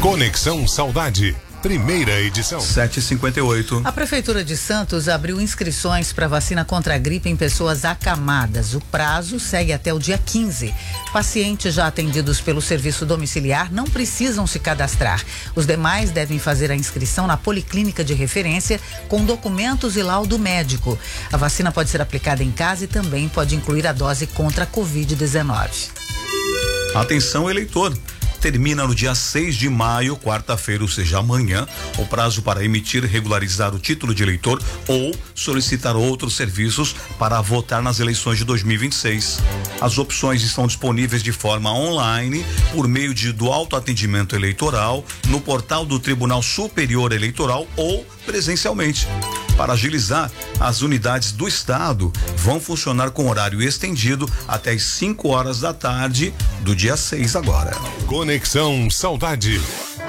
Conexão Saudade, primeira edição. 7h58. A Prefeitura de Santos abriu inscrições para vacina contra a gripe em pessoas acamadas. O prazo segue até o dia 15. Pacientes já atendidos pelo serviço domiciliar não precisam se cadastrar. Os demais devem fazer a inscrição na policlínica de referência com documentos e laudo médico. A vacina pode ser aplicada em casa e também pode incluir a dose contra a Covid-19. Atenção, eleitor. Termina no dia 6 de maio, quarta-feira, ou seja, amanhã, o prazo para emitir e regularizar o título de eleitor ou solicitar outros serviços para votar nas eleições de 2026. As opções estão disponíveis de forma online, por meio do autoatendimento eleitoral, no portal do Tribunal Superior Eleitoral ou presencialmente. Para agilizar, as unidades do Estado vão funcionar com horário estendido até as 5 horas da tarde do dia 6 agora. Conexão Saudade.